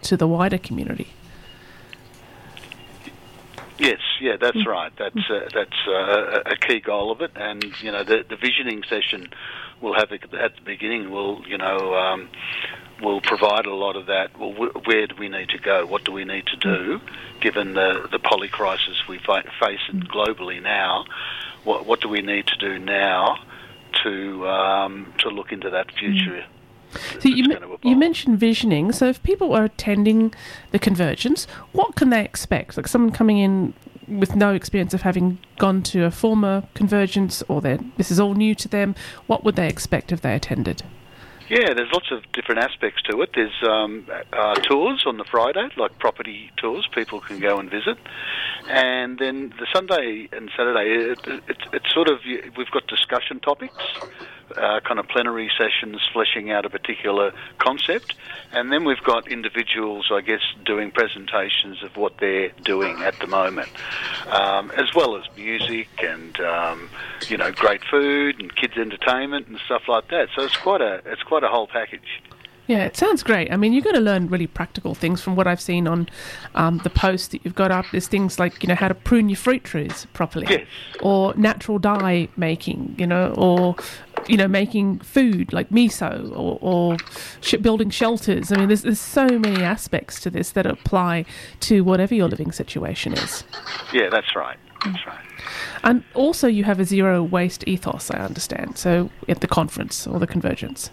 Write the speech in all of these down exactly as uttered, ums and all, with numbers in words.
to the wider community. Yes, yeah, that's right. That's uh, that's uh, a key goal of it, and you know, the the visioning session we'll have at the beginning will you know um, will provide a lot of that. Well, wh- where do we need to go? What do we need to do, given the the poly crisis we fa- face globally now? What what do we need to do now to um, to look into that future? So you, you mentioned visioning. So if people are attending the Convergence, what can they expect? Like someone coming in with no experience of having gone to a former Convergence, or this is all new to them, what would they expect if they attended? Yeah, there's lots of different aspects to it. There's um, uh, tours on the Friday, like property tours, people can go and visit. And then the Sunday and Saturday, it, it, it, it's sort of, we've got discussion topics, uh, kind of plenary sessions fleshing out a particular concept. And then we've got individuals, I guess, doing presentations of what they're doing at the moment, um, as well as music and, um, you know, great food and kids' entertainment and stuff like that. So it's quite a, it's quite a whole package. Yeah, it sounds great. I mean, you've got to learn really practical things from what I've seen on um, the posts that you've got up. There's things like, you know, how to prune your fruit trees properly. Yes. Or natural dye making, you know, or, you know, making food like miso, or, or sh- building shelters. I mean, there's, there's so many aspects to this that apply to whatever your living situation is. Yeah, that's right. That's right. And also you have a zero waste ethos, I understand, so at the conference or the Convergence.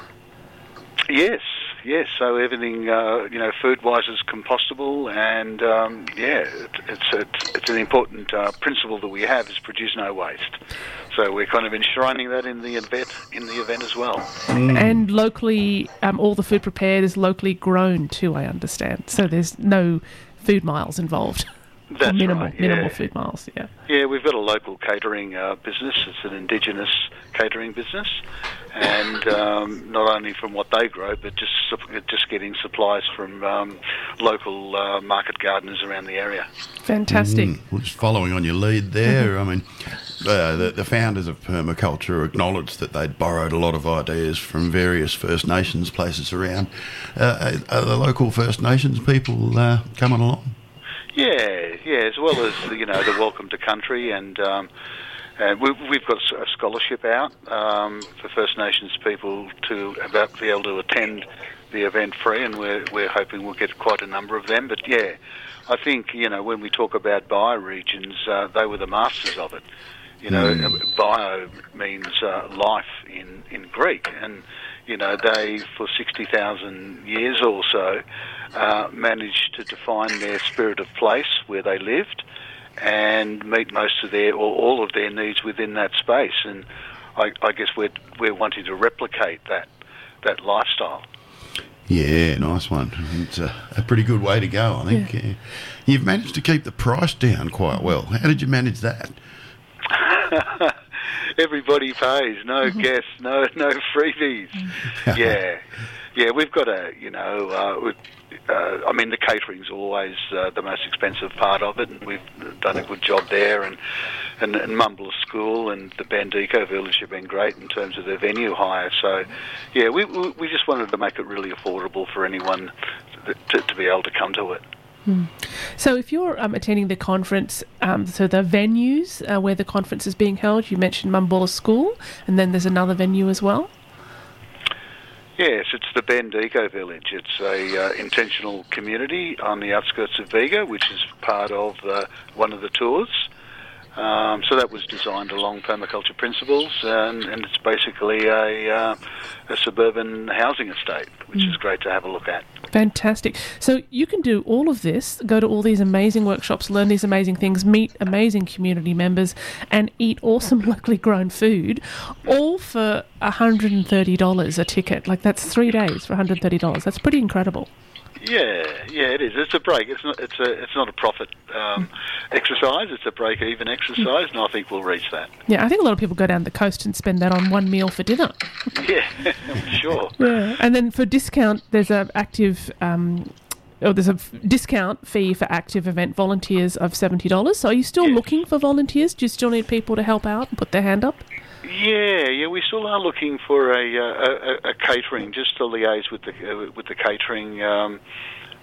Yes, yes. So everything, uh, you know, food-wise is compostable, and um, yeah, it, it's, it's it's an important uh, principle that we have is produce no waste. So we're kind of enshrining that in the event in the event as well. Mm. And locally, um, all the food prepared is locally grown too, I understand. So there's no food miles involved. That's minimal, right, yeah. Minimal food miles, yeah. Yeah, we've got a local catering uh, business. It's an Indigenous catering business, and um, not only from what they grow, but just just getting supplies from um, local uh, market gardeners around the area. Fantastic. Mm, well, just following on your lead there, I mean, uh, the, the founders of permaculture acknowledged that they'd borrowed a lot of ideas from various First Nations places around. Uh, are the local First Nations people uh, coming along? Yeah, yeah, as well as, you know, the Welcome to Country, and um, and we, we've got a scholarship out um, for First Nations people to about be able to attend the event free, and we're we're hoping we'll get quite a number of them. But yeah, I think, you know, when we talk about bioregions, uh, they were the masters of it. You know, mm. bio means uh, life in, in Greek, and you know, they, for sixty thousand years or so, uh, managed to define their spirit of place where they lived and meet most of their, or all of their needs within that space. And I, I guess we're, we're wanting to replicate that, that lifestyle. Yeah, nice one. It's a, a pretty good way to go, I think. Yeah. Yeah. You've managed to keep the price down quite well. How did you manage that? Everybody pays, no guests, no no freebies. Yeah, yeah, we've got a, you know, uh, we've, uh, I mean, the catering's always uh, the most expensive part of it, and we've done a good job there. And and, and Mumbler School and the Bandico Village have been great in terms of their venue hire. So, yeah, we we, we just wanted to make it really affordable for anyone to, to be able to come to it. Hmm. So if you're um, attending the conference, um, so the venues uh, where the conference is being held, you mentioned Mumbulla School, and then there's another venue as well? Yes, it's the Bandico Village. It's a uh, intentional community on the outskirts of Bega, which is part of uh, one of the tours. Um, so that was designed along permaculture principles, and, and it's basically a, uh, a suburban housing estate, which mm. is great to have a look at. Fantastic. So you can do all of this, go to all these amazing workshops, learn these amazing things, meet amazing community members, and eat awesome locally grown food, all for one hundred thirty dollars a ticket. Like, that's three days for one hundred thirty dollars. That's pretty incredible. Yeah, yeah, it is. It's a break. It's not. It's a. It's not a profit um, exercise. It's a break-even exercise, and I think we'll reach that. Yeah, I think a lot of people go down the coast and spend that on one meal for dinner. Yeah, I'm sure. Yeah, and then for discount, there's a active. Um, Oh, there's a f- discount fee for active event volunteers of seventy dollars. So are you still yes. looking for volunteers? Do you still need people to help out and put their hand up? Yeah, yeah, we still are looking for a, uh, a, a catering, just to liaise with the uh, with the catering um,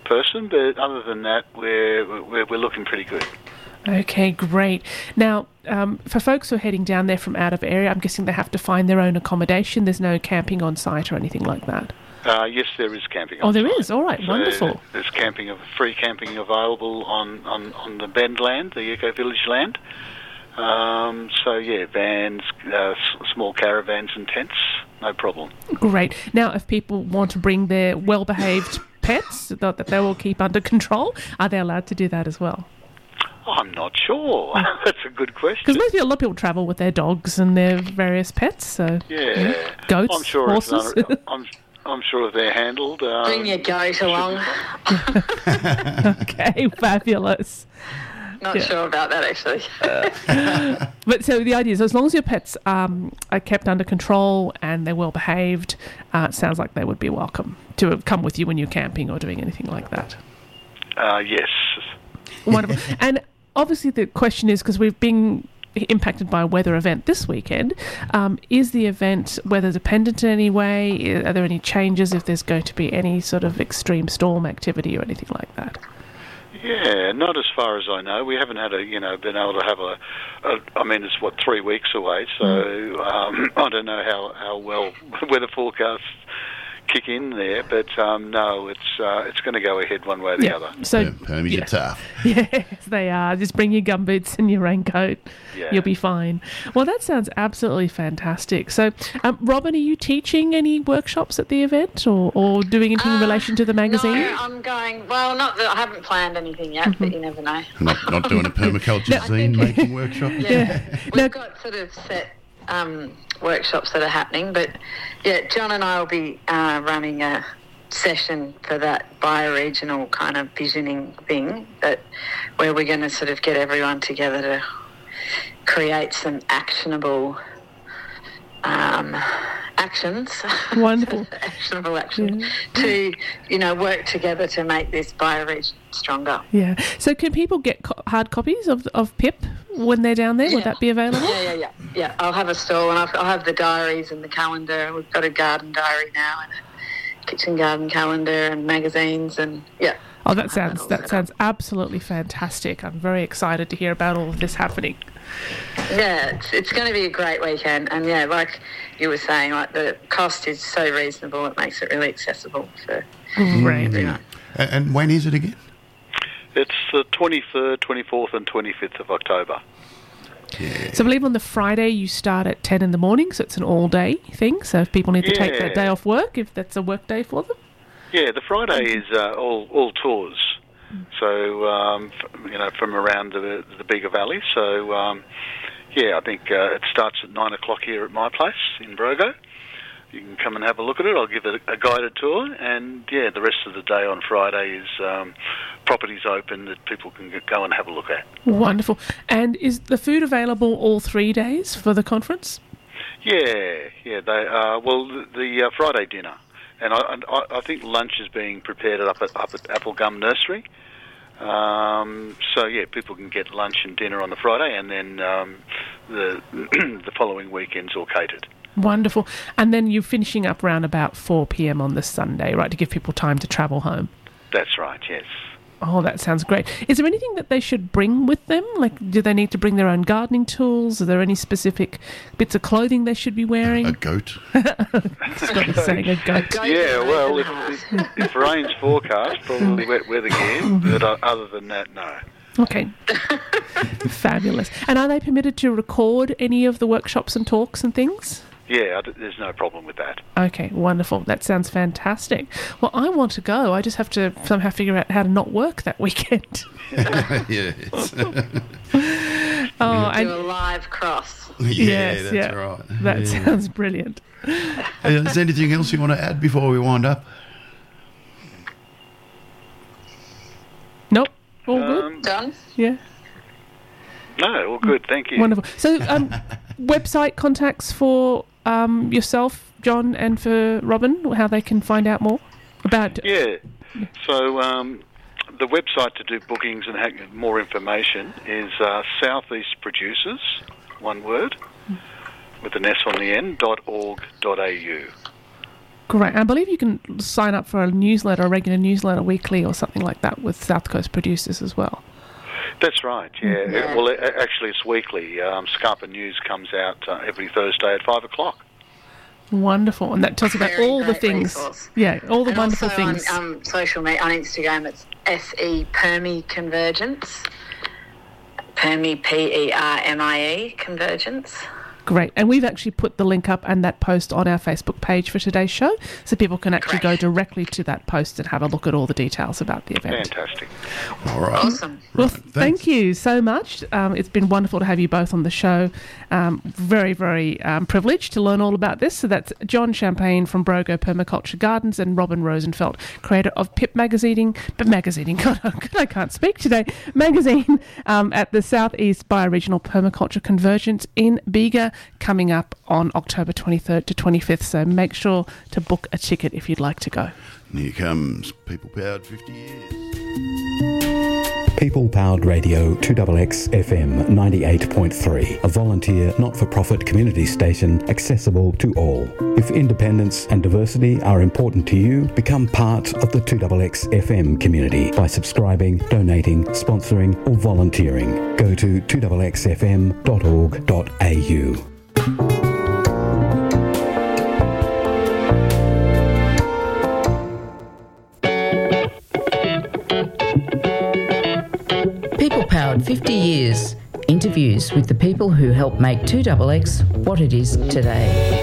person, but other than that, we're we're, we're looking pretty good. Okay, great. Now, um, for folks who are heading down there from out of area, I'm guessing they have to find their own accommodation. There's no camping on site or anything like that. Uh, yes, there is camping. Oh, on there site. is. All right, So wonderful. There's camping, of free camping available on, on, on the Bend land, the Eco Village land. Um, so yeah, vans, uh, s- small caravans and tents, no problem. Great. Now, if people want to bring their well-behaved pets that that they will keep under control, are they allowed to do that as well? I'm not sure. That's a good question. Because most people, a lot of people travel with their dogs and their various pets. So Yeah, you know, goats, I'm sure horses. If they're, I'm, I'm sure if they're handled. Um, Bring your goat along. Okay, fabulous. Not Yeah. sure about that, actually. But so the idea is, as long as your pets um, are kept under control and they're well behaved, uh, it sounds like they would be welcome to come with you when you're camping or doing anything like that. uh, yes. Wonderful. And obviously, the question is, because we've been impacted by a weather event this weekend, um, is the event weather dependent in any way? Are there any changes if there's going to be any sort of extreme storm activity or anything like that? Yeah, not as far as I know. We haven't had a, you know, been able to have a, a I mean, it's what, three weeks away, so um, I don't know how, how well weather forecasts kick in there, but um, no, it's uh, it's going to go ahead one way or the Yeah. other. So, Yeah, Permies yeah. are tough. Yes, they are. Just bring your gumboots and your raincoat. Yeah. You'll be fine. Well, that sounds absolutely fantastic. So, um, Robin, are you teaching any workshops at the event or, or doing anything in Uh, relation to the magazine? No, I'm going, well, not that I haven't planned anything yet, but you never know. Not, not doing a permaculture zine making workshop. Yeah. We've Now- got sort of set um, workshops that are happening, but yeah, John and I will be uh, running a session for that bioregional kind of visioning thing, that where we're going to sort of get everyone together to create some actionable um, actions. Wonderful. actionable actions to, you know, work together to make this bioregion stronger. Yeah. So, can people get co- hard copies of of P I P when they're down there? Would Yeah. that be available? Yeah, yeah, yeah. Yeah, I'll have a stall and I'll, I'll have the diaries and the calendar. We've got a garden diary now and a kitchen garden calendar and magazines and, yeah. Oh, that sounds that sounds absolutely fantastic. I'm very excited to hear about all of this happening. Yeah, it's, it's going to be a great weekend. And, yeah, like you were saying, like the cost is so reasonable, it makes it really accessible for Great. everyone. And, and when is it again? It's the twenty-third, twenty-fourth and twenty-fifth of October. So I believe on the Friday you start at ten in the morning, so it's an all-day thing. So if people need to take that Yeah. day off work, if that's a work day for them. Yeah, the Friday is uh, all all tours. So um, f- you know, from around the the bigger valley. So um, yeah, I think uh, it starts at nine o'clock here at my place in Brogo. You can come and have a look at it. I'll give it a, a guided tour, and yeah, the rest of the day on Friday is um, properties open that people can g- go and have a look at. Wonderful. And is the food available all three days for the conference? Yeah, yeah. They uh, well, the, the uh, Friday dinner, and I, I, I think lunch is being prepared up at up at Applegum Nursery. Um, so yeah, people can get lunch and dinner on the Friday, and then um, the the following weekend's all catered. Wonderful. And then you're finishing up around about four p.m. on the Sunday, right, to give people time to travel home. That's right. Yes. Oh, that sounds great. Is there anything that they should bring with them? Like, do they need to bring their own gardening tools? Are there any specific bits of clothing they should be wearing? A goat. Just got me saying a goat. Go Yeah. to an Well, open if, house. if, if rain's forecast, probably wet weather gear. But uh, other than that, no. Okay. Fabulous. And are they permitted to record any of the workshops and talks and things? Yeah, I d- there's no problem with that. Okay, wonderful. That sounds fantastic. Well, I want to go. I just have to somehow figure out how to not work that weekend. Yes. Oh, and Do a live cross. yeah, yes, that's yeah. right. That Yeah. sounds brilliant. Uh, Is there anything else you want to add before we wind up? Nope. All good. Um, Done? Yeah. no, all good. Thank you. Wonderful. So, um, website contacts for um, yourself, John, and for Robin, how they can find out more about. Yeah. So um, the website to do bookings and ha- more information is uh, Southeast Producers, one word, with an S on the end, dot org dot au. Great. I believe you can sign up for a newsletter, a regular newsletter weekly or something like that with South Coast producers as well. That's right, yeah. yeah. Well, it, actually, it's weekly. Um, Scarpa News comes out uh, every Thursday at five o'clock. Wonderful. And that tells you about Very all the things. Resource. Yeah, all the and wonderful also things. On um, social media, on Instagram, it's S E Permi Convergence. Permi, P E R M I E, Convergence. Great. And we've actually put the link up and that post on our Facebook page for today's show, so people can actually Great. go directly to that post and have a look at all the details about the event. Fantastic. All right. Awesome. Well, Right, thank thanks. you so much. Um, it's been wonderful to have you both on the show. Um, very, very um, privileged to learn all about this. So that's John Champagne from Brogo Permaculture Gardens and Robin Rosenfeld, creator of Pip Magazine, but Magazine, God, I can't speak today, Magazine um, at the Southeast Bioregional Permaculture Convergence in Bega, coming up on October twenty-third to twenty-fifth. So make sure to book a ticket if you'd like to go. And here comes People Powered fifty years. People Powered Radio two X X F M ninety-eight point three, a volunteer not-for-profit community station accessible to all. If independence and diversity are important to you, become part of the two X X F M community by subscribing, donating, sponsoring or volunteering. Go to two x x f m dot org dot a u. People Powered fifty years. Interviews with the people who helped make two X X what it is today.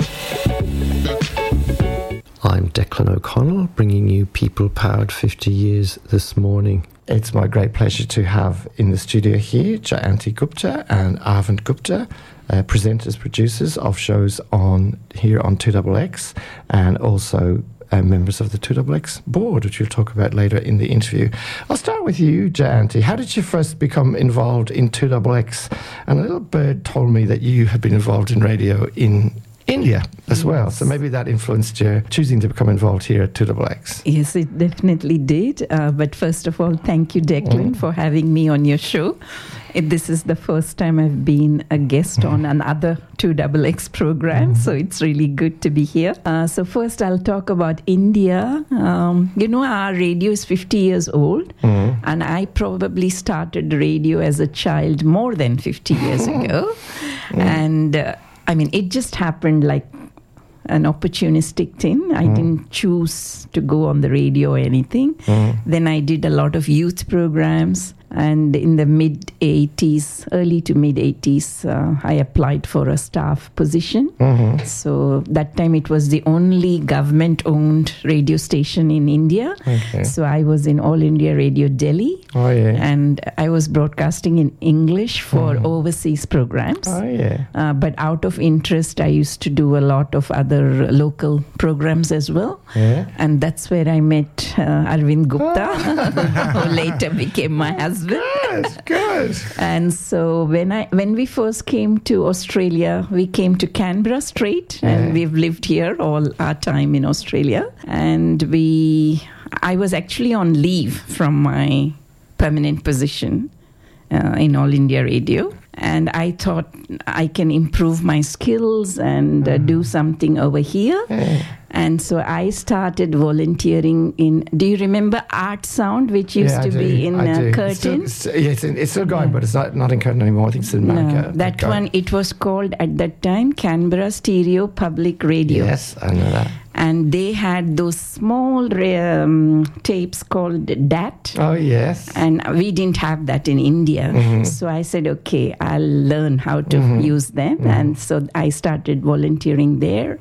I'm Declan O'Connell, bringing you People Powered fifty years this morning. It's my great pleasure to have in the studio here Jayanti Gupta and Arvind Gupta, uh, presenters, producers of shows on here on two X X, and also uh, members of the two X X board, which we'll talk about later in the interview. I'll start with you, Jayanti. How did you first become involved in two X X? And a little bird told me that you had been involved in radio in India as well, so maybe that influenced your choosing to become involved here at two X X. Yes, it definitely did. Uh, but first of all, thank you, Declan, mm. for having me on your show. It, this is the first time I've been a guest mm. on another two X X program, mm. so it's really good to be here. Uh, so first I'll talk about India. Um, you know, our radio is fifty years old, mm. and I probably started radio as a child more than fifty years ago. Mm. And uh, I mean, it just happened like an opportunistic thing. I mm. didn't choose to go on the radio or anything. Mm. Then I did a lot of youth programs. And in the mid-eighties, early to mid-eighties, uh, I applied for a staff position. Mm-hmm. So that time it was the only government-owned radio station in India. Okay. So I was in All India Radio Delhi. Oh, yeah. And I was broadcasting in English for mm. overseas programs. Oh, yeah. Uh, but out of interest, I used to do a lot of other local programs as well. Yeah. And that's where I met uh, Arvind Gupta, who later became my husband. Good, good. And so when I when we first came to Australia, we came to Canberra straight, yeah. and we've lived here all our time in Australia. And we, I was actually on leave from my permanent position uh, in All India Radio. And I thought I can improve my skills and uh, do something over here. Yeah. And so I started volunteering in, do you remember Art Sound, which used yeah, to do. be in uh, Curtin? It's still, it's, yeah, it's, in, it's still going, yeah. but it's not, not in Curtin anymore. I think it's in Malacca. No, that one, it was called at that time Canberra Stereo Public Radio. Yes, I know that. And they had those small um, tapes called D A T. Oh, yes. And we didn't have that in India. Mm-hmm. So I said, okay, I'll learn how to mm-hmm. use them. Mm-hmm. And so I started volunteering there.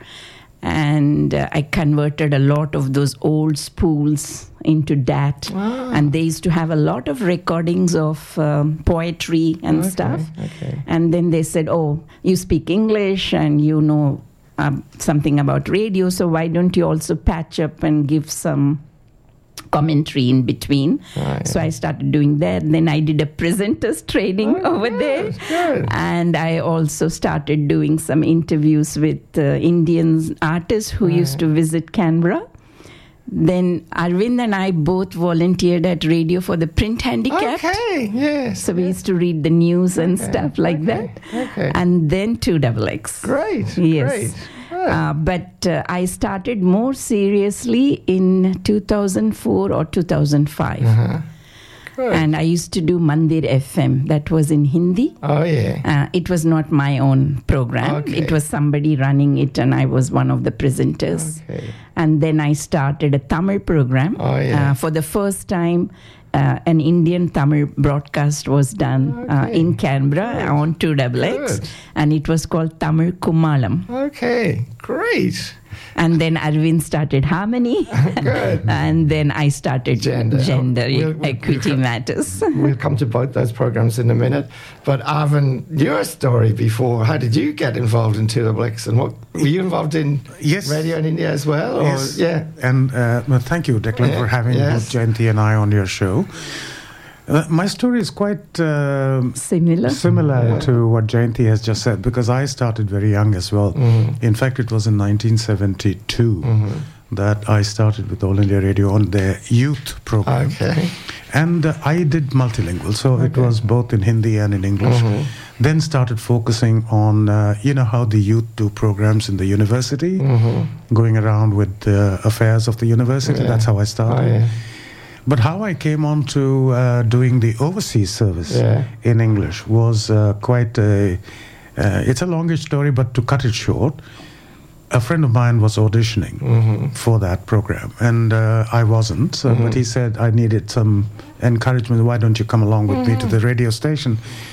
And uh, I converted a lot of those old spools into D A T. Wow. And they used to have a lot of recordings of um, poetry and okay, stuff. Okay. And then they said, oh, you speak English and you know um, something about radio, so why don't you also patch up and give some commentary in between. Oh, yeah. So I started doing that. Then I did a presenters training oh, over good, there. Good. And I also started doing some interviews with uh, Indian artists who right. used to visit Canberra. Then Arvind and I both volunteered at radio for the print handicapped. Okay, yes. So we used to read the news and Okay, stuff like okay, that. okay. And then two X X. Great, Yes. great. Uh, but uh, I started more seriously in two thousand four or two thousand five. Uh-huh. Good. And I used to do Mandir F M. That was in Hindi. Oh, yeah. Uh, it was not my own program. Okay. It was somebody running it, and I was one of the presenters. Okay. And then I started a Tamil program. Oh, yeah. Uh, for the first time, uh, an Indian Tamil broadcast was done uh, Okay. in Canberra Good. on two X X. Good. And it was called Tamil Kumalam. Okay, great. And then Arvind started Harmony. Good. And then I started Gender. Gender, We'll- we'll- Equity we'll- Matters. We'll come to both those programs in a minute. But Arvin, your story before, how did you get involved in two X X? And what were you involved in Yes. radio in India as well? Or, Yes. Yeah. And uh, well, thank you, Declan, Yeah, for having yes. both Jayanti and I on your show. Uh, my story is quite uh, Similar. similar Yeah. to what Jayanti has just said, because I started very young as well. Mhm. In fact, it was in nineteen seventy-two Mhm. that I started with All India Radio on their youth program. Okay. And uh, I did multilingual, so it Okay. was both in Hindi and in English. Mhm. Then started focusing on, uh, you know, how the youth do programs in the university, Mhm. going around with the affairs of the university. Yeah. That's how I Oh, started. yeah. But how I came on to uh, doing the overseas service Yeah. in English was uh, quite a, uh, it's a longish story, but to cut it short, a friend of mine was auditioning Mhm. for that program, and uh, I wasn't. So, Mhm. But he said I needed some encouragement. Why don't you come along with me to the radio station?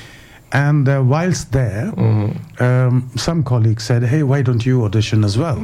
And uh, whilst there, Mhm. um, some colleagues said, "Hey, why don't you audition as well?"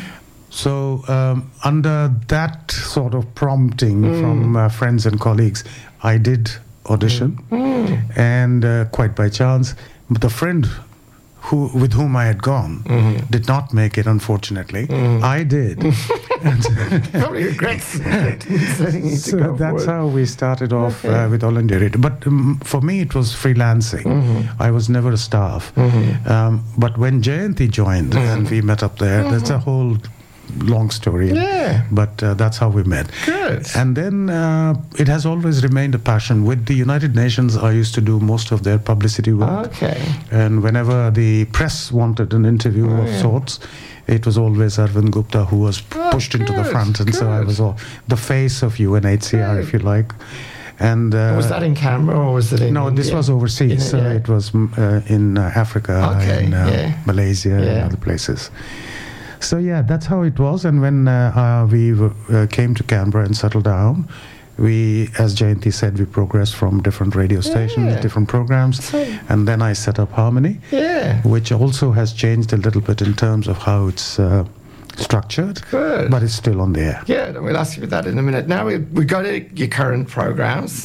So, um, under that sort of prompting Mm. from uh, friends and colleagues, I did audition, Mm. and uh, quite by chance, but the friend who with whom I had gone Mhm. did not make it, unfortunately. Mm. I did. And Probably regrets setting you to so go that's for it. how we started off Okay. uh, with All India Radio. But um, for me, it was freelancing. Mhm. I was never a staff. Mhm. Um, but when Jayanti joined and we met up there, that's a whole long story. Yeah. But uh, that's how we met. Good. And then uh, it has always remained a passion. With the United Nations, I used to do most of their publicity work. Okay. And whenever the press wanted an interview Oh, of yeah. sorts, it was always Arvind Gupta who was p- Oh, pushed into the good, front. And so I good. was all, the face of U N H C R, if you like. And uh, Was that in Canberra or was it in no, this India? was overseas. In- So yeah. it was mm, uh, in uh, Africa, Okay, in uh, yeah. Malaysia, and Yeah. other places. So yeah, that's how it was. And when uh, uh, we w- uh, came to Canberra and settled down, we, as Jayanti said, we progressed from different radio stations, Yeah. different programs, So- and then I set up Harmony, Yeah. which also has changed a little bit in terms of how it's uh, structured, Good. but it's still on the air. Yeah, we'll ask you about that in a minute. Now we we go to your current programs.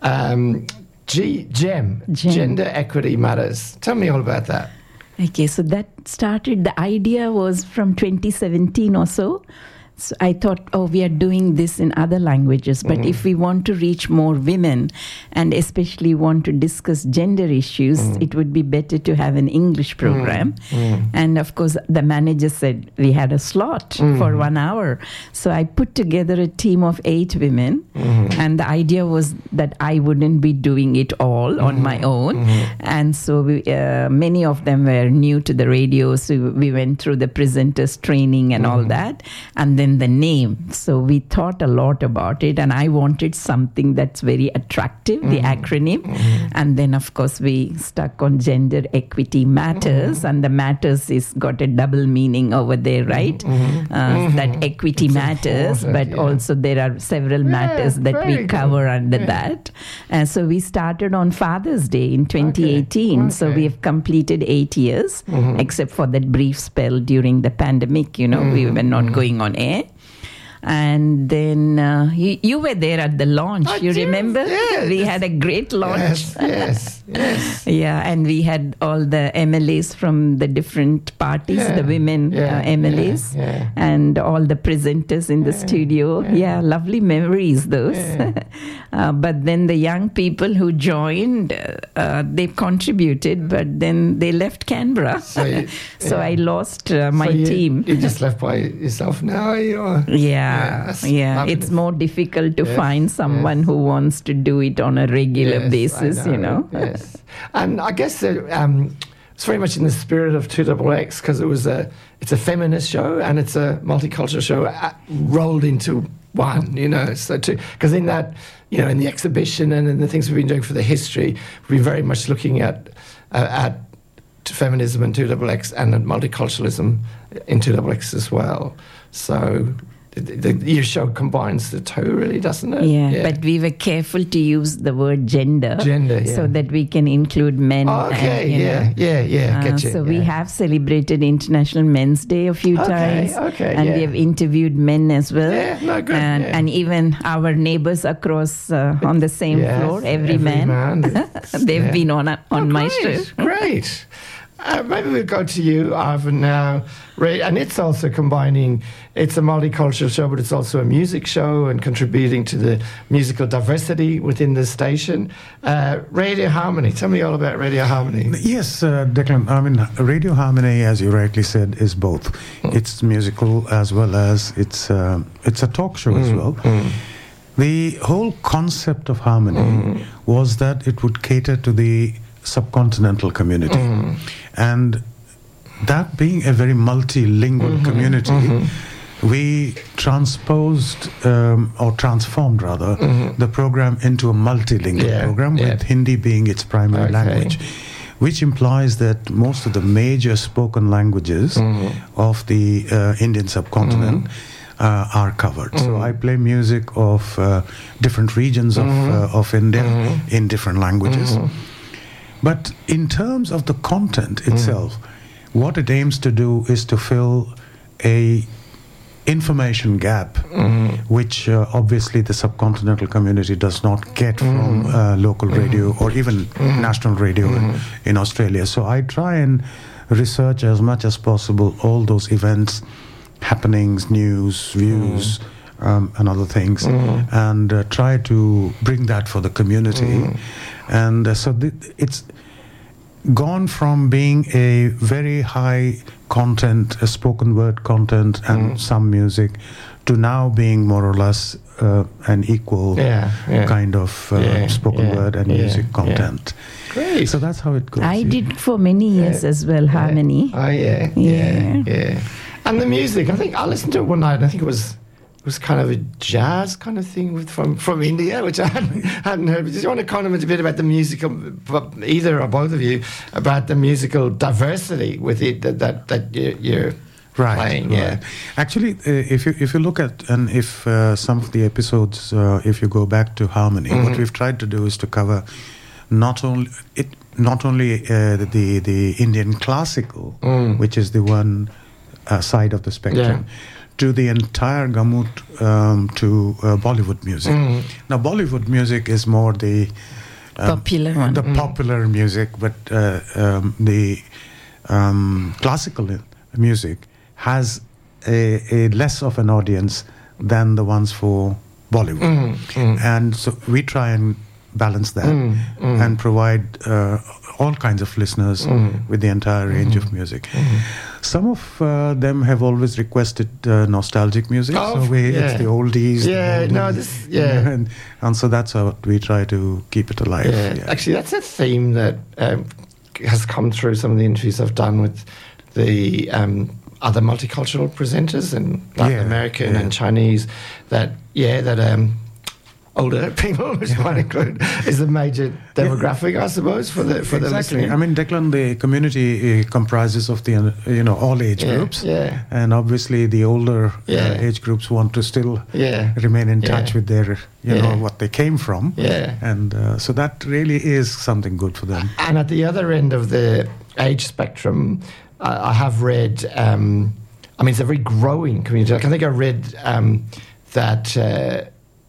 Um, G GEM, GEM. Gender Equity Matters. Tell me all about that. Okay, so that started, the idea was from twenty seventeen or so. So I thought, oh, we are doing this in other languages, but if we want to reach more women and especially want to discuss gender issues, it would be better to have an English program. And of course, the manager said we had a slot for one hour. So I put together a team of eight women, and the idea was that I wouldn't be doing it all on my own. And so we, uh, many of them were new to the radio, so we went through the presenters training and all that. And then the name. So we thought a lot about it, and I wanted something that's very attractive, the acronym. And then, of course, we stuck on Gender Equity Matters, and the matters is got a double meaning over there, right? Uh, That equity It's matters, important, but yeah. also there are several matters that very we good. cover under Yeah. that. Uh, so we started on Father's Day in twenty eighteen. So okay. we have completed eight years, except for that brief spell during the pandemic. You know, we were not going on air. And then uh, you, you were there at the launch. I you do, remember? yeah, we yes. had a great launch. Yes, yes, yes. Yeah, and we had all the M L As from the different parties, Yeah, the women yeah, uh, M L As, yeah, yeah. and all the presenters in the studio. Yeah. lovely memories those. uh, but then the young people who joined, uh, uh, they contributed, but then they left Canberra. So you- So yeah. I lost uh, my So you, team. You just left by yourself now, or? Yeah, Yeah, that's yeah. marvelous. It's more difficult to Yes, find someone yes. who wants to do it on a regular Yes, basis, I you know. Yes. And I guess that, um, it's very much in the spirit of two X X because it was a it's a feminist show and it's a multicultural show uh, rolled into one, you know. So because in that, you know, in the exhibition and in the things we've been doing for the history, we've been very much looking at uh, at feminism and two X X and at multiculturalism in two X X as well. So the, the, your show combines the two, really, doesn't it? Yeah, yeah, but we were careful to use the word gender, gender yeah. so that we can include men. Oh, okay, and, you yeah, know, yeah, yeah, uh, get you. So yeah. we have celebrated International Men's Day a few okay, times, okay, and yeah. we have interviewed men as well. Yeah, no, good. And, yeah. and even our neighbours across uh, on the same yes, floor, every, every man, man. they've yeah. been on a, on oh, my great, show. Great. Uh, maybe we'll go to you, Ivan, now. Ray, and it's also combining, it's a multicultural show, but it's also a music show and contributing to the musical diversity within the station. Uh, Radio Harmony, tell me all about Radio Harmony. Yes, uh, Declan, I mean, Radio Harmony, as you rightly said, is both. Mm. It's musical as well as it's, uh, it's a talk show mm. as well. Mm. The whole concept of Harmony mm. was that it would cater to the subcontinental community. Mm. And that being a very multilingual mm-hmm, community, mm-hmm. we transposed um, or transformed rather mm-hmm. the program into a multilingual yeah, program yeah. with Hindi being its primary okay. language, which implies that most of the major spoken languages mm-hmm. of the uh, Indian subcontinent mm-hmm. uh, are covered. Mm-hmm. So I play music of uh, different regions mm-hmm. of, uh, of India mm-hmm. in different languages. Mm-hmm. But in terms of the content itself, mm. what it aims to do is to fill a information gap, mm. which uh, obviously the subcontinental community does not get mm. from uh, local mm. radio or even mm. national radio mm. in, in Australia. So I try and research as much as possible all those events, happenings, news, views, mm. Um, and other things, mm. and uh, try to bring that for the community. Mm. And uh, so th- it's gone from being a very high content, a spoken word content and mm. some music, to now being more or less uh, an equal yeah, yeah. kind of uh, yeah, spoken yeah, word and yeah, music content. Yeah. Great. So that's how it goes. I did for many years yeah. as well, Harmony. Oh, yeah, yeah, yeah, yeah. And the music, I think I listened to it one night, and I think it was It was kind of a jazz kind of thing with, from from India, which I hadn't, hadn't heard. But did you want to comment a bit about the musical, either or both of you, about the musical diversity with it that that, that you're, you're right, playing? Right. Yeah. Actually, uh, if you if you look at and if uh, some of the episodes, uh, if you go back to Harmony, mm-hmm. what we've tried to do is to cover not only it not only uh, the the Indian classical, mm. which is the one uh, side of the spectrum. Yeah. To the entire gamut um, to uh, Bollywood music. Mm. Now, Bollywood music is more the um, popular one. the mm. popular music, but uh, um, the um, classical music has a, a less of an audience than the ones for Bollywood, mm. Mm. and so we try and balance that mm. Mm. and provide uh, all kinds of listeners mm. with the entire range mm. of music. Mm. Some of uh, them have always requested uh, nostalgic music, oh, so we, yeah. it's the oldies. Yeah, the oldies, no, this, yeah. And, and so that's how we try to keep it alive. Yeah. Yeah. Actually, that's a theme that um, has come through some of the interviews I've done with the um, other multicultural presenters and Latin yeah, American yeah. and Chinese, that, yeah, that... Um, older people, which might include, is a major demographic, yeah. I suppose, for the for exactly. the listening. I mean, Declan, the community uh, comprises of the uh, you know all age yeah, groups, yeah. and obviously the older yeah. uh, age groups want to still yeah. remain in touch yeah. with their you yeah. know what they came from, yeah. and uh, so that really is something good for them. And at the other end of the age spectrum, I, I have read. Um, I mean, it's a very growing community. Like, I think I read um, that. Uh,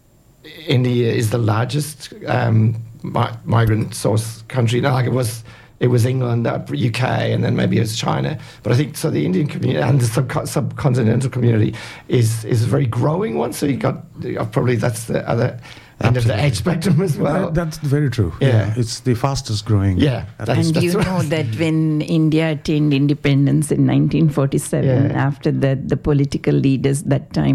India is the largest um, mi- migrant source country. No, like it was, it was England, uh, U K, and then maybe it was China. But I think so. The Indian community and the sub- subcontinental community is is a very growing one. So you got uh, probably that's the other end of the age spectrum as well. That, that's very true. Yeah. yeah, it's the fastest growing. Yeah, that's, and that's you know that when India attained independence in nineteen forty-seven, yeah. after that, the political leaders that time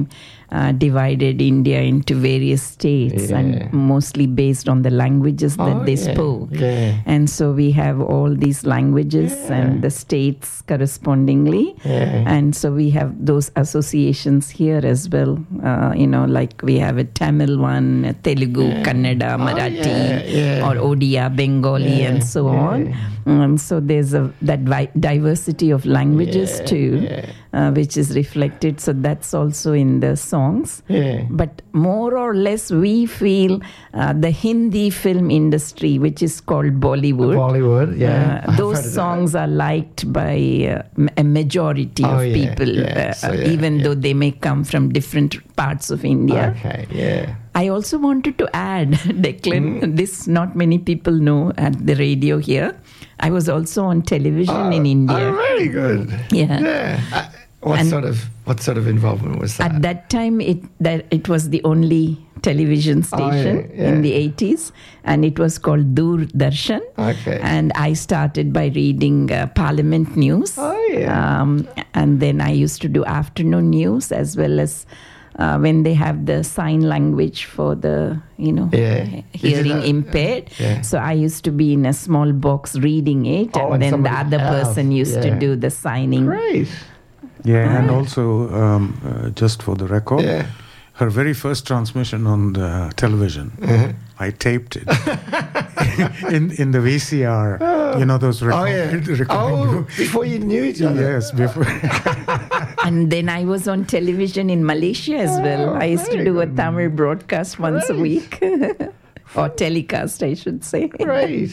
uh, divided India into various states, Yeah. and mostly based on the languages that Oh, they yeah, spoke. yeah. And so we have all these languages Yeah. and the states correspondingly. Yeah. And so we have those associations here as well. Uh, you know, like we have a Tamil one, a Telugu, Kannada, Marathi, yeah, yeah. or Odia, Bengali, Yeah, and so yeah. on. Um, so there's a that vi- diversity of languages Yeah, too, yeah. uh, which is reflected. So that's also in the songs. Yeah. But more or less, we feel uh, the Hindi film industry, which is called Bollywood. Bollywood, yeah. Uh, I've heard those of that. songs are liked by uh, m- a majority Oh, of yeah, people, yeah. uh, So, uh, yeah, even yeah. though they may come from different parts of India. Okay, yeah. I also wanted to add, Declan, this not many people know at the radio here. I was also on television in India. Oh, very good. Yeah. Yeah. Uh, what And- sort of what sort of involvement was that? At that time, it that it was the only television Oh, yeah, station yeah. in the eighties, and it was called Doordarshan. Okay. And I started by reading uh, Parliament news. Oh, yeah. Um, and then I used to do afternoon news as well as uh, when they have the sign language for the, you know, Yeah. he- Did you hearing know- impaired. Yeah. So I used to be in a small box reading it, Oh, and and then the somebody other else, person used yeah. to do the signing. Great. Yeah, and also, um, uh, just for the record, Yeah. her very first transmission on the television, Uh-huh. I taped it in in the V C R. You know those Oh, record, yeah. recording. Oh, before you knew each other. Yes, before. And then I was on television in Malaysia as well. I used to very do a Tamil broadcast once a Great. week. Or telecast, I should say. Great.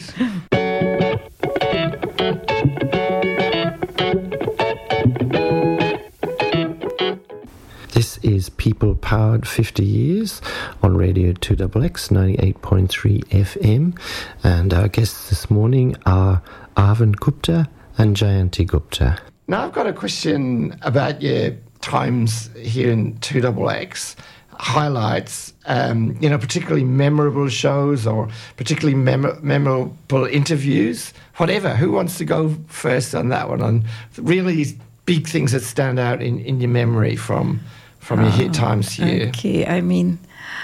This is People Powered fifty years on Radio two X X ninety-eight point three F M. And our guests this morning are Arvind Gupta and Jayanti Gupta. Now I've got a question about your times here in two X X. Highlights, um, you know, particularly memorable shows or particularly mem- memorable interviews, whatever. Who wants to go first on that one? On really big things that stand out in, in your memory from from your hit times here. Okay, I mean,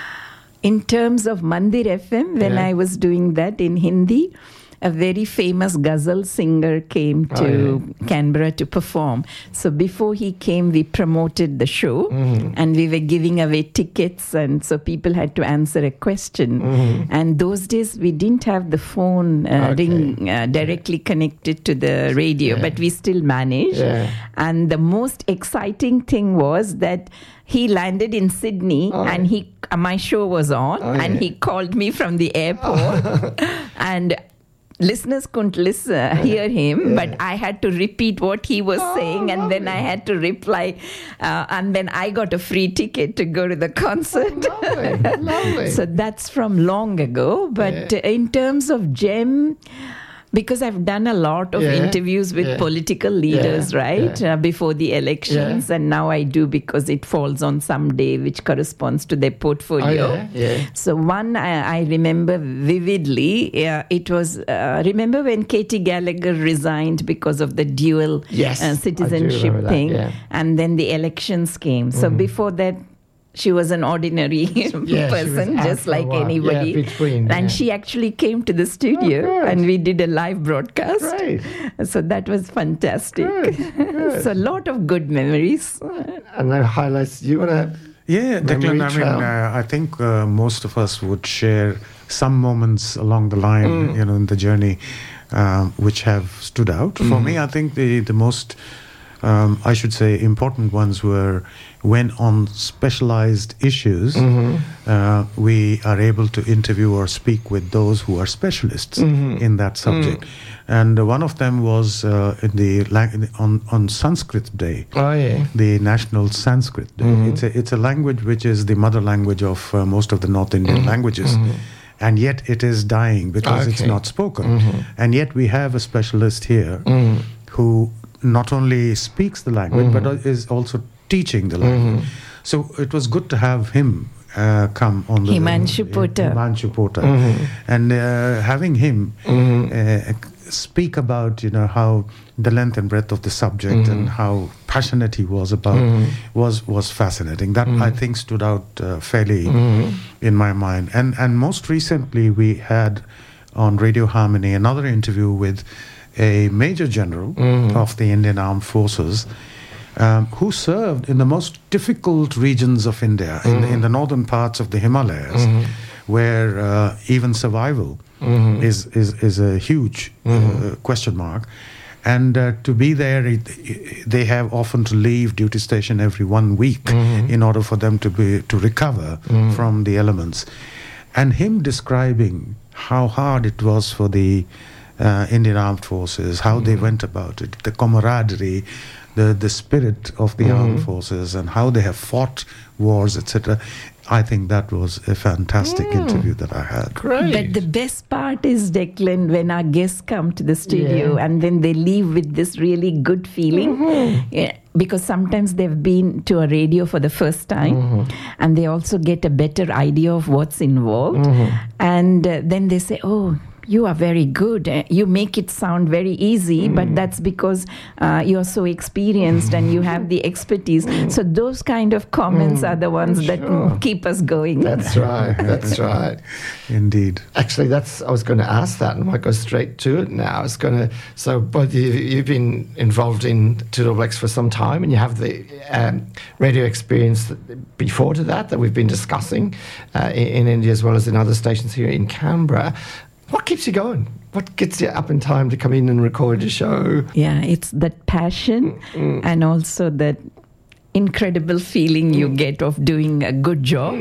in terms of Mandir F M, when Yeah. I was doing that in Hindi, a very famous ghazal singer came to Oh, Canberra to perform. So before he came, we promoted the show, Mm-hmm. and we were giving away tickets, and so people had to answer a question. Mm-hmm. And those days we didn't have the phone uh, Okay. ring uh, directly connected to the radio, Yeah. but we still managed. Yeah. And the most exciting thing was that he landed in Sydney, Oh, and he uh, my show was on, Oh, and yeah. he called me from the airport, and listeners couldn't listen, hear him, but I had to repeat what he was Oh, saying, and then I had to reply, uh, and then I got a free ticket to go to the concert. Lovely, lovely. So that's from long ago. But Yeah. uh, in terms of Gem, because I've done a lot of Yeah, interviews with yeah. political leaders, Yeah, right, yeah. Uh, before the elections, Yeah. and now I do because it falls on some day which corresponds to their portfolio. Oh, yeah, yeah. So one I, I remember vividly. Uh, it was uh, remember when Katie Gallagher resigned because of the dual Yes, I uh, do citizenship remember that, thing, yeah. and then the elections came. So before that, she was an ordinary she was person, out just for a like while. anybody. Yeah, between, and yeah. she actually came to the studio, Oh, good. and we did a live broadcast. Great. So that was fantastic. Good, good. So a lot of good memories. And the highlights, you want to... Yeah, Memory Declan, I mean, trail. uh, I think uh, most of us would share some moments along the line, you know, in the journey, um, which have stood out. For me, I think the, the most, um, I should say, important ones were when on specialized issues, uh, we are able to interview or speak with those who are specialists in that subject. And uh, one of them was uh, in the lang- on, on Sanskrit Day. Oh, yeah. The National Sanskrit Day. It's a it's a language which is the mother language of uh, most of the North Indian languages, and yet it is dying because it's Okay. not spoken. And yet we have a specialist here who not only speaks the language but is also teaching the language. So it was good to have him uh, come on the Himanshu Pota. Himanshu Pota. And uh, having him uh, speak about, you know, how the length and breadth of the subject Mm-hmm. and how passionate he was about Mm-hmm. was was fascinating. That Mm-hmm. I think stood out uh, fairly Mm-hmm. in my mind. And and most recently we had on Radio Harmony another interview with a Major General Mm-hmm. of the Indian Armed Forces, um, who served in the most difficult regions of India, in, in the northern parts of the Himalayas, where uh, even survival is, is, is a huge uh, question mark. And uh, to be there, it, it, they have often to leave duty station every one week in order for them to be to recover from the elements. And him describing how hard it was for the uh, Indian Armed Forces, how they went about it, the camaraderie, the, the spirit of the armed forces, and how they have fought wars, et cetera. I think that was a fantastic interview that I had. Great. But the best part is, Declan, when our guests come to the studio Yeah. and then they leave with this really good feeling. Yeah, because sometimes they've been to a radio for the first time and they also get a better idea of what's involved. And uh, then they say, oh, you are very good. Uh, You make it sound very easy, but that's because uh, you're so experienced and you have the expertise. So those kind of comments are the ones that Sure. keep us going. That's right. That's right. Indeed. Actually, that's I was going to ask that, and I might go straight to it now. I was going to. So, both you, you've been involved in two X X for some time, and you have the um, radio experience that, before to that that we've been discussing uh, in, in India as well as in other stations here in Canberra. What keeps you going? What gets you up in time to come in and record your show? Yeah, it's that passion and also that incredible feeling you get of doing a good job.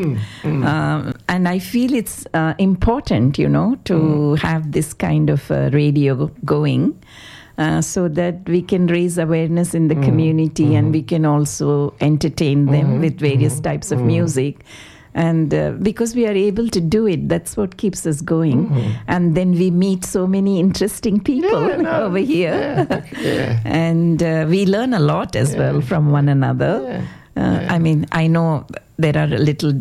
Um, and I feel it's uh, important, you know, to have this kind of uh, radio going. Uh, so that we can raise awareness in the community and we can also entertain them with various types of music. And uh, because we are able to do it, that's what keeps us going. And then we meet so many interesting people Yeah, no, over here. Yeah, yeah. And uh, we learn a lot as well from one another. Yeah, Uh, yeah. I mean, I know there are a little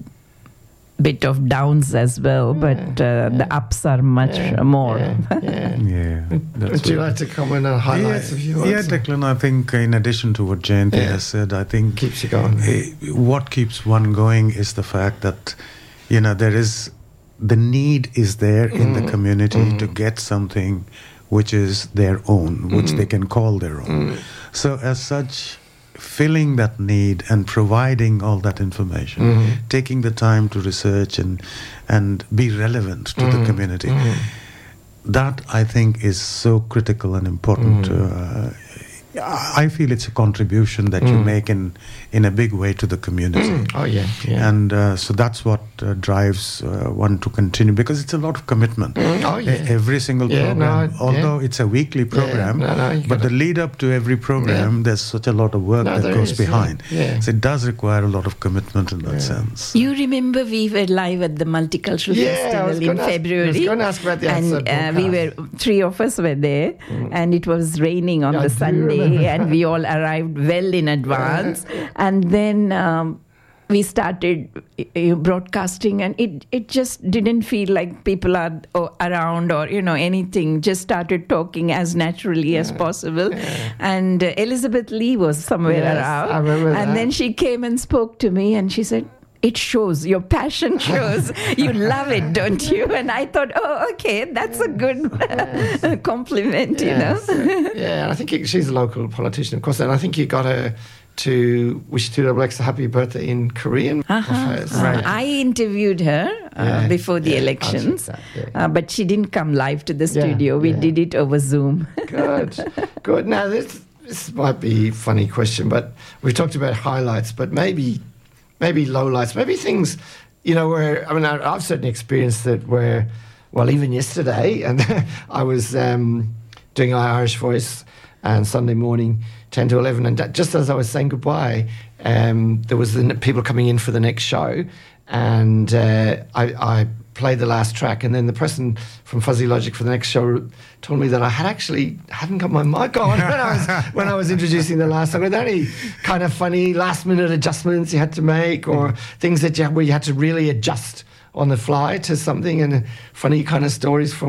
bit of downs as well, but uh, the ups are much Yeah, more. yeah, yeah. Yeah. that's Would you what- like to comment on highlights yeah, of yours? Yeah, Declan, I think in addition to what Jayanti Yeah. has said, I think Keeps you going. eh, what keeps one going is the fact that, you know, there is, the need is there in the community to get something which is their own, which they can call their own. So as such, filling that need and providing all that information, taking the time to research and and be relevant to the community, that I think is so critical and important. Uh, I feel it's a contribution that you make in in a big way to the community. Oh, yeah. yeah. And uh, so that's what uh, drives uh, one to continue, because it's a lot of commitment. Oh, yeah. E- Every single Yeah, no, program, yeah. although it's a weekly program, no, no, you but gotta- the lead up to every program, there's such a lot of work No, that there goes is, yeah. behind. Yeah. So it does require a lot of commitment in that sense. You remember we were live at the Multicultural Yeah, I Festival was in gonna ask- I was February. gonna ask about the and outside uh, we were, broadcast. three of us were there, and it was raining on Yeah, I the do Sunday, remember and we all arrived well in advance. And then um, we started uh, broadcasting, and it, it just didn't feel like people are oh, around or, you know, anything. Just started talking as naturally as possible. And uh, Elizabeth Lee was somewhere Yes, around. I remember and that. then she came and spoke to me, and she said, it shows, your passion shows. You love it, don't you? And I thought, oh, okay, that's a good compliment, you know. Yes. yeah, and I think it, she's a local politician, of course, and I think you got her to wish two X X a happy birthday in Korean. Uh-huh. of hers. Uh, I interviewed her uh, Yeah, before the yeah, I'll check elections, that, yeah. uh, but she didn't come live to the Yeah, studio. We yeah. did it over Zoom. Good, good. Now, this, this might be a funny question, but we've talked about highlights, but maybe maybe lowlights, maybe things, you know, where, I mean, I, I've certainly experienced it where, well, even yesterday, and I was um, doing Irish Voice and Sunday morning, ten to eleven, and that- just as I was saying goodbye, um, there was the n- people coming in for the next show, and uh, I, I played the last track, and then the person from Fuzzy Logic for the next show told me that I had actually hadn't got my mic on when I was when I was introducing the last song. Were there any kind of funny last minute adjustments you had to make, or things that you where you had to really adjust on the fly to something, and funny kind of stories from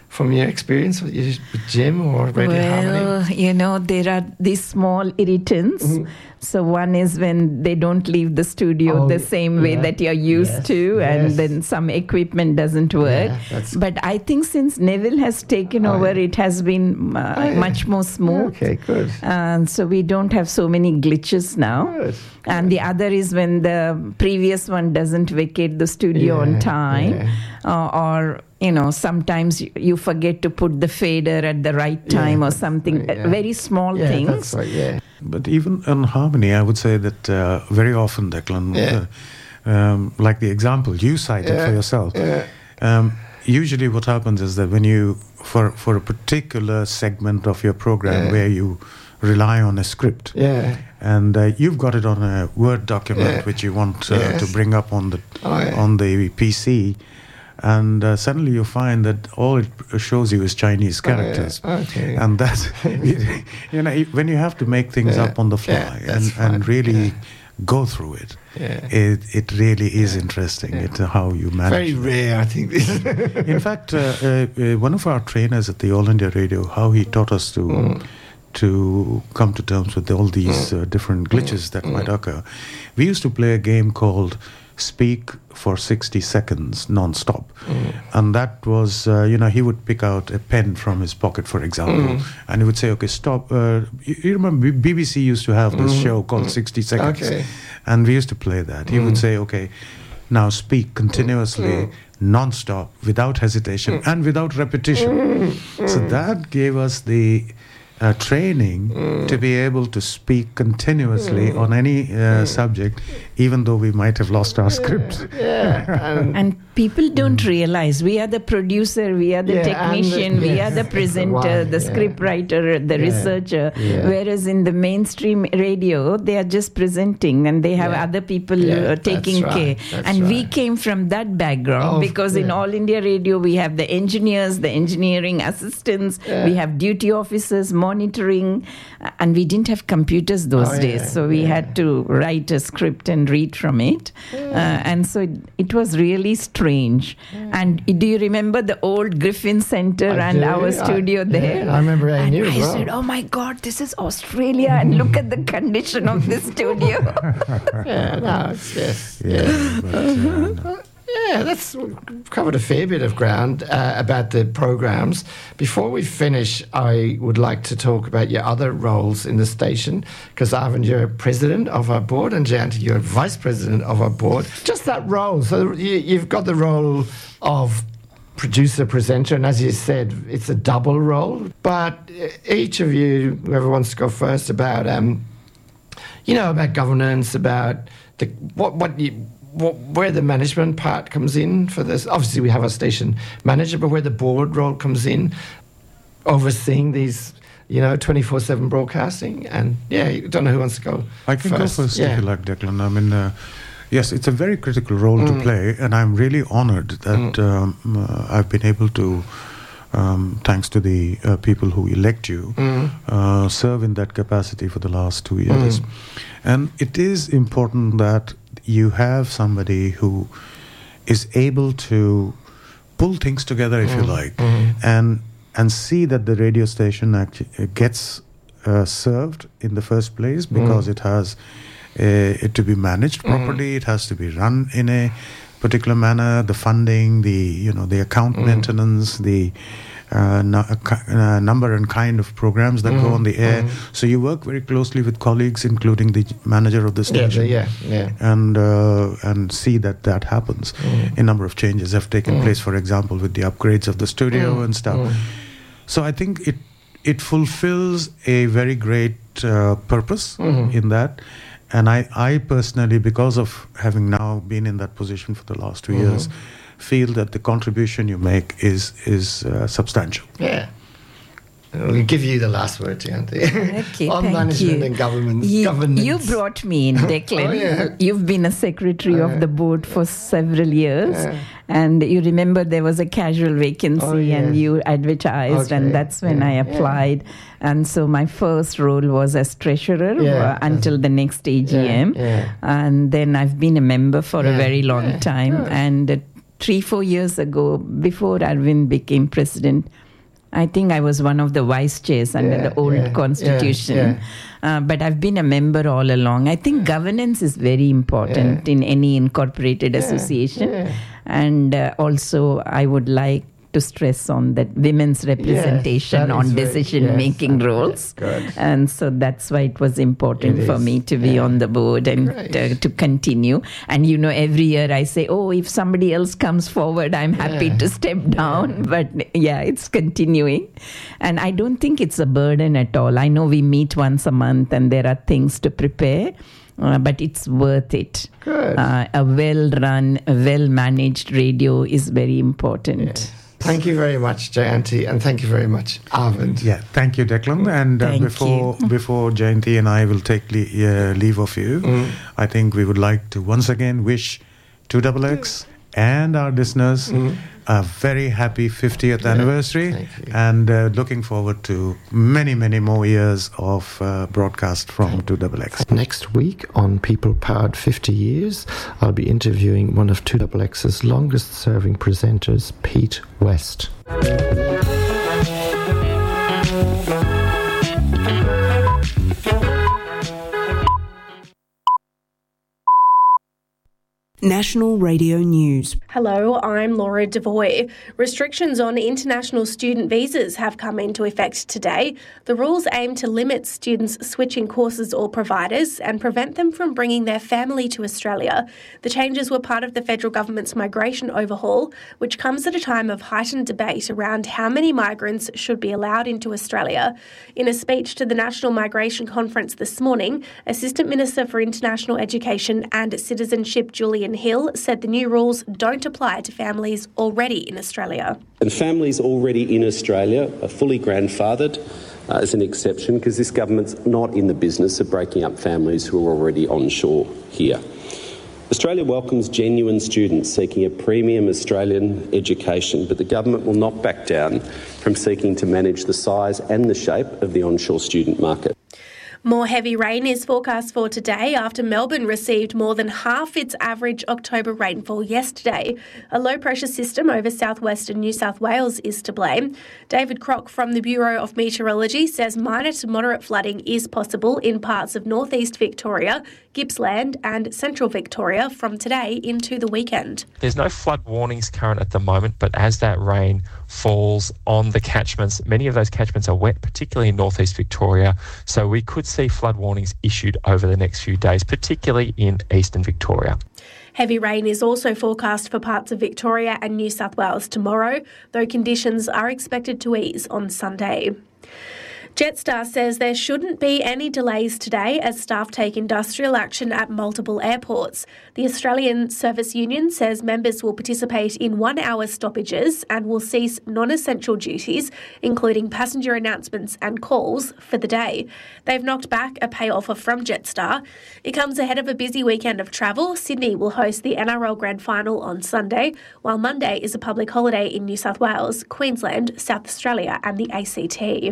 from your experience with, your, with Jim or Radio well, Harmony? you know, there are these small irritants. Mm-hmm. So one is when they don't leave the studio oh, the same way yeah. that you're used yes, to, yes. and then some equipment doesn't work. Yeah, but I think since Neville has taken oh, over, yeah. it has been uh, oh, yeah. much more smooth. Okay, good. And so we don't have so many glitches now. Good. And the other is when the previous one doesn't vacate the studio yeah, on time, yeah. uh, or you know, sometimes you, you forget to put the fader at the right time yeah, or something. Right, yeah. Very small yeah, things. That's right, yeah. But even on Harmony, I would say that uh, very often, Declan, yeah. uh, um, like the example you cited yeah, for yourself, yeah. um, usually what happens is that when you, for, for a particular segment of your program yeah. where you rely on a script, yeah. and uh, you've got it on a Word document yeah. which you want uh, yes. to bring up on the oh, yeah. on the P C, and uh, suddenly you find that all it shows you is Chinese characters. Oh, yeah. Okay. And that's, you know, when you have to make things yeah. up on the fly yeah, and, and really yeah. go through it, yeah. it, it really is yeah. interesting. Yeah. It's how you manage. Very rare, I think. In fact, uh, uh, uh, one of our trainers at the All India Radio, how he taught us to... Mm. to come to terms with all these uh, different glitches that might occur. We used to play a game called Speak for sixty seconds non-stop. Mm. And that was, uh, you know, he would pick out a pen from his pocket, for example, mm. and he would say, okay, stop. Uh, you, you remember B B C used to have this mm. show called mm. sixty seconds. Okay. And we used to play that. He mm. would say, okay, now speak continuously, mm. non-stop, without hesitation, mm. and without repetition. Mm. So that gave us the... Uh, training mm. to be able to speak continuously mm. on any uh, mm. subject, even though we might have lost our script. Yeah. and, and people don't mm. realize we are the producer, we are the yeah, technician, the, we yes. are the presenter, wow. the yeah. script writer, the yeah. researcher. Yeah. Whereas in the mainstream radio, they are just presenting and they have yeah. other people yeah, uh, taking that's care. Right. That's and right. we came from that background oh, because yeah. in All India Radio, we have the engineers, the engineering assistants, yeah. we have duty officers, monitoring. And we didn't have computers those oh, days, yeah, so we yeah. had to write a script and read from it. Yeah. Uh, and so it, it was really strange. Yeah. And do you remember the old Griffin Center I and do. our studio I, there? Yeah, I remember I and knew I well. said, oh my God, this is Australia, and look at the condition of this studio. yeah, no, it's, yes. Yeah, yeah. But, uh, no. Yeah, that's covered a fair bit of ground uh, about the programs. Before we finish, I would like to talk about your other roles in the station, because Arvind, you're president of our board, and Jayanti, you're vice president of our board. Just that role. So you, you've got the role of producer, presenter, and as you said, it's a double role. But each of you, whoever wants to go first, about um, you know, about governance, about the what what you. What, where the management part comes in for this. Obviously, we have a station manager, but where the board role comes in, overseeing these, you know, twenty-four seven broadcasting. And, yeah, I don't know who wants to go I can first. go first, yeah. if you like, Declan. I mean, uh, yes, it's a very critical role mm. to play, and I'm really honored that mm. um, uh, I've been able to, um, thanks to the uh, people who elect you, mm. uh, serve in that capacity for the last two years. Mm. And it is important that you have somebody who is able to pull things together, if mm. you like, mm. and and see that the radio station actually gets uh, served in the first place, because mm. it has uh, it to be managed properly. Mm. It has to be run in a particular manner. The funding, the you know, the account mm. maintenance, the Uh, no, uh, number and kind of programs that mm, go on the air. Mm. So you work very closely with colleagues, including the manager of the station, yeah, yeah, yeah. and uh, and see that that happens. Mm. A number of changes have taken mm. place, for example, with the upgrades of the studio mm. and stuff. Mm. So I think it it fulfills a very great uh, purpose mm. in that. And I, I personally, because of having now been in that position for the last two mm. years, feel that the contribution you make is is uh, substantial. Yeah. We'll give you the last word, Jayanti. Okay, on thank management you. and government. You, governance. you brought me in, Declan. oh, yeah. You've been a secretary oh, of yeah. the board for several years. Yeah. And you remember there was a casual vacancy oh, yeah. and you advertised, okay. and that's when yeah. I applied. Yeah. And so my first role was as treasurer yeah. uh, until the next A G M. Yeah. Yeah. And then I've been a member for yeah. a very long yeah. time. Yeah. And uh, three, four years ago, before Arvind became president, I think I was one of the vice chairs under Yeah, the old yeah, constitution. yeah, Uh, but I've been a member all along. I think governance is very important Yeah. in any incorporated association. yeah. And uh, also, I would like to stress on that women's representation that on is very- decision-making yes, roles. good. And so that's why it was important It for is, me to be yeah. on the board and Great. uh, to continue. And, you know, every year I say, oh, if somebody else comes forward, I'm happy Yeah. to step down. But, yeah, it's continuing. And I don't think it's a burden at all. I know we meet once a month and there are things to prepare. Uh, but it's worth it. Good. Uh, a well-run, a well-managed radio is very important. Thank you very much, Jayanti, and thank you very much, Arvind. Yeah, thank you, Declan. And uh, Thank before you. before Jayanti and I will take le- uh, leave of you, Mm. I think we would like to once again wish two X X and our listeners Mm. a very happy fiftieth anniversary, thank you. and uh, looking forward to many, many more years of uh, broadcast from two X X. Next week on People Powered fifty years, I'll be interviewing one of two X X's longest serving presenters, Pete West. National Radio News. Hello, I'm Laura Devoy. Restrictions on international student visas have come into effect today. The rules aim to limit students switching courses or providers and prevent them from bringing their family to Australia. The changes were part of the federal government's migration overhaul, which comes at a time of heightened debate around how many migrants should be allowed into Australia. In a speech to the National Migration Conference this morning, Assistant Minister for International Education and Citizenship Julian Hill said the new rules don't apply to families already in Australia. And families already in Australia are fully grandfathered uh, as an exception, because this government's not in the business of breaking up families who are already onshore here. Australia welcomes genuine students seeking a premium Australian education, but the government will not back down from seeking to manage the size and the shape of the onshore student market. More heavy rain is forecast for today after Melbourne received more than half its average October rainfall yesterday. A low-pressure system over southwestern New South Wales is to blame. David Crock from the Bureau of Meteorology says minor to moderate flooding is possible in parts of northeast Victoria, Gippsland and central Victoria from today into the weekend. There's no flood warnings current at the moment, but as that rain falls on the catchments, many of those catchments are wet, particularly in northeast Victoria, so we could see flood warnings issued over the next few days, particularly in eastern Victoria. Heavy rain is also forecast for parts of Victoria and New South Wales tomorrow, though conditions are expected to ease on Sunday. Jetstar says there shouldn't be any delays today as staff take industrial action at multiple airports. The Australian Service Union says members will participate in one-hour stoppages and will cease non-essential duties, including passenger announcements and calls, for the day. They've knocked back a pay offer from Jetstar. It comes ahead of a busy weekend of travel. Sydney will host the N R L Grand Final on Sunday, while Monday is a public holiday in New South Wales, Queensland, South Australia and the A C T.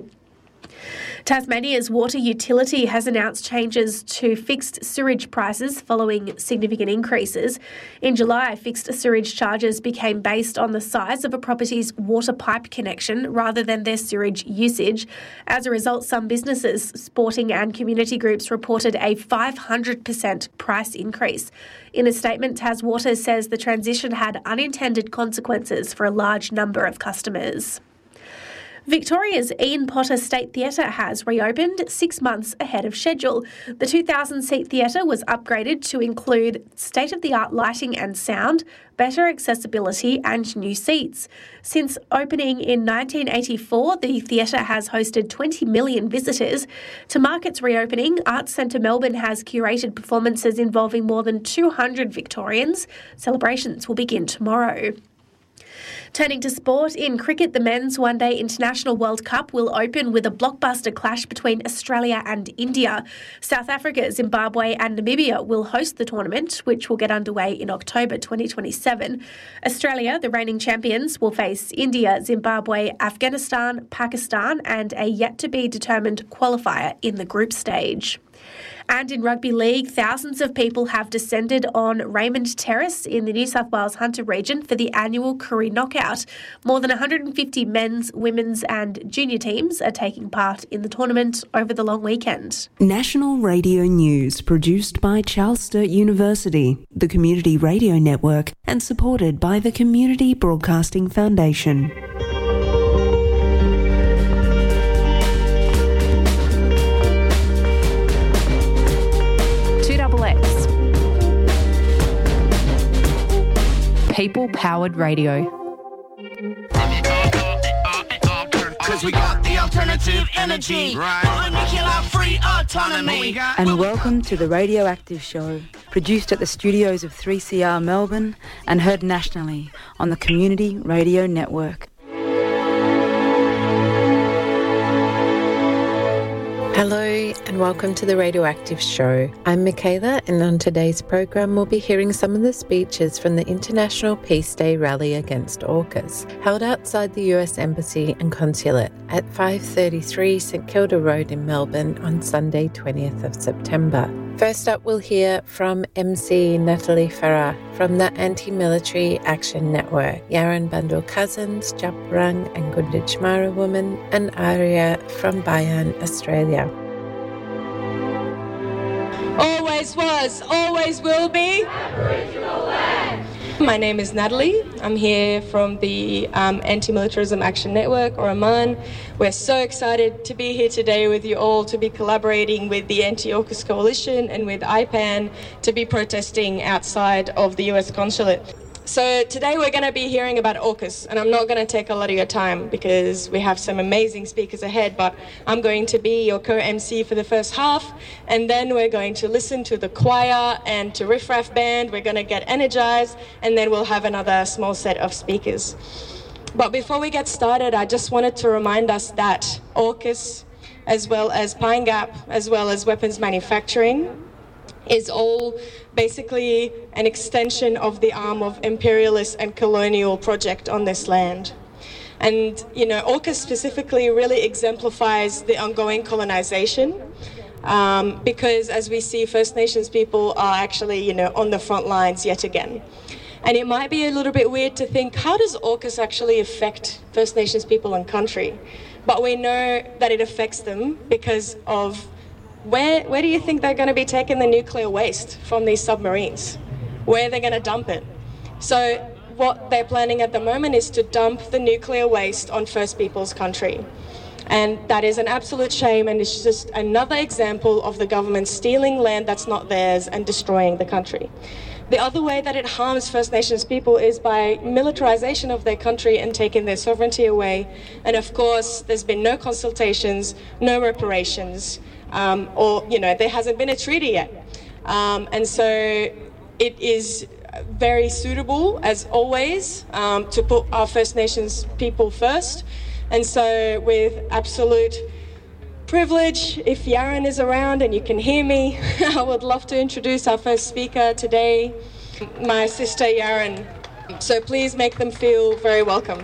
Tasmania's water utility has announced changes to fixed sewage prices following significant increases. In July, fixed sewage charges became based on the size of a property's water pipe connection rather than their sewage usage. As a result, some businesses, sporting and community groups reported a five hundred percent price increase. In a statement, TasWater says the transition had unintended consequences for a large number of customers. Victoria's Ian Potter State Theatre has reopened six months ahead of schedule. The two thousand seat theatre was upgraded to include state-of-the-art lighting and sound, better accessibility and new seats. Since opening in nineteen eighty-four, the theatre has hosted twenty million visitors. To mark its reopening, Arts Centre Melbourne has curated performances involving more than two hundred Victorians. Celebrations will begin tomorrow. Turning to sport, in cricket, the Men's One Day International World Cup will open with a blockbuster clash between Australia and India. South Africa, Zimbabwe and Namibia will host the tournament, which will get underway in October twenty twenty-seven. Australia, the reigning champions, will face India, Zimbabwe, Afghanistan, Pakistan and a yet-to-be-determined qualifier in the group stage. And in rugby league, thousands of people have descended on Raymond Terrace in the New South Wales Hunter region for the annual Koori Knockout. More than one hundred fifty men's, women's and junior teams are taking part in the tournament over the long weekend. National Radio News, produced by Charles Sturt University, the Community Radio Network, and supported by the Community Broadcasting Foundation. two X X. People-powered radio. Cause we got the alternative energy, right. Nuclear-free autonomy. And welcome to the Radioactive Show, produced at the studios of three C R Melbourne and heard nationally on the Community Radio Network. Hello and welcome to the Radioactive Show. I'm Michaela, and on today's program we'll be hearing some of the speeches from the International Peace Day rally against AUKUS, held outside the U S Embassy and Consulate at five thirty-three St Kilda Road in Melbourne on Sunday twentieth of September. First up, we'll hear from M C Natalie Farah from the Anti-Military Action Network, Yaran Bandul Cousins, Japrang and Gunditj Mara Woman, and Aria from Bayan, Australia. Always was, always will be Aboriginal land. My name is Natalie. I'm here from the um, Anti-Militarism Action Network, or AMAN. We're so excited to be here today with you all, to be collaborating with the Anti-AUKUS Coalition and with I PAN to be protesting outside of the U S Consulate. So today we're going to be hearing about AUKUS, and I'm not going to take a lot of your time because we have some amazing speakers ahead, but I'm going to be your co-M C for the first half, and then we're going to listen to the choir and to Riff Raff Band. We're going to get energized, and then we'll have another small set of speakers. But before we get started, I just wanted to remind us that AUKUS, as well as Pine Gap, as well as weapons manufacturing, is all basically an extension of the arm of imperialist and colonial project on this land. And, you know, AUKUS specifically really exemplifies the ongoing colonization um, because, as we see, First Nations people are actually, you know, on the front lines yet again. And it might be a little bit weird to think, how does AUKUS actually affect First Nations people and country? But we know that it affects them because of Where where do you think they're going to be taking the nuclear waste from these submarines? Where are they going to dump it? So what they're planning at the moment is to dump the nuclear waste on First Peoples country. And that is an absolute shame, and it's just another example of the government stealing land that's not theirs and destroying the country. The other way that it harms First Nations people is by militarization of their country and taking their sovereignty away. And of course, there's been no consultations, no reparations, Um, or, you know, there hasn't been a treaty yet. Um, and so it is very suitable, as always, um, to put our First Nations people first. And so with absolute privilege, if Yaran is around and you can hear me, I would love to introduce our first speaker today, my sister Yaran. So please make them feel very welcome.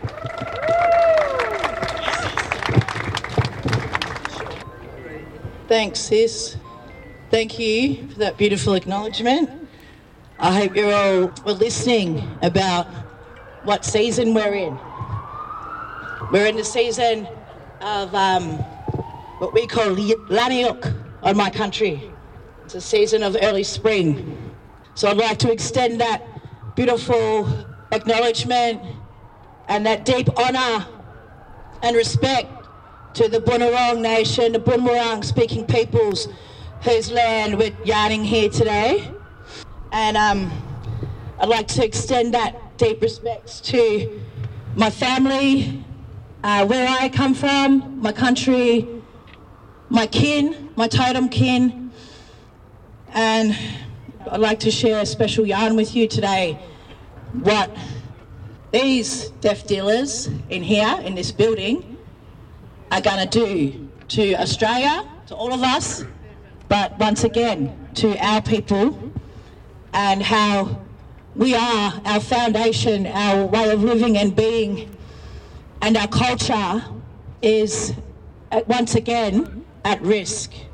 Thanks, sis. Thank you for that beautiful acknowledgement. I hope you're all were listening about what season we're in. We're in the season of um, what we call Laniuk on my country. It's a season of early spring. So I'd like to extend that beautiful acknowledgement and that deep honour and respect to the Bunurong Nation, the Bunurong speaking peoples whose land we're yarning here today. And um, I'd like to extend that deep respects to my family, uh, where I come from, my country, my kin, my totem kin. And I'd like to share a special yarn with you today, what these deaf dealers in here, in this building, are going to do to Australia, to all of us, but once again to our people, and how we are, our foundation, our way of living and being, and our culture is at, once again at risk.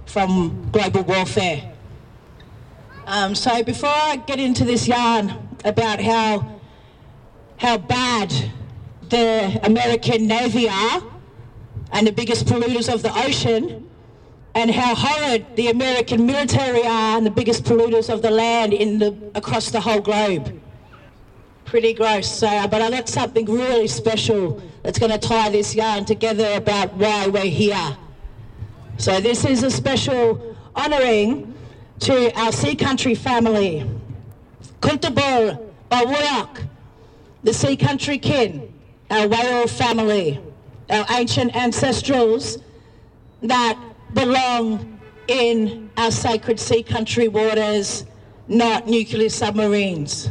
from global warfare. Um, so before I get into this yarn about how how bad the American Navy are and the biggest polluters of the ocean, and how horrid the American military are and the biggest polluters of the land in the across the whole globe. Pretty gross. So, but I got something really special that's going to tie this yarn together about why we're here. So this is a special honouring to our Sea Country family. Kuntabul Bawuyak, the Sea Country kin, our whale family, our ancient ancestrals that belong in our sacred sea country waters, not nuclear submarines.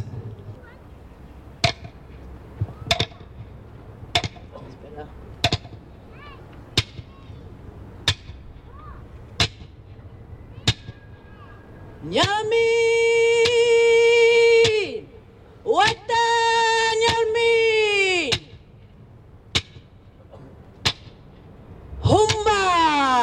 Yummy!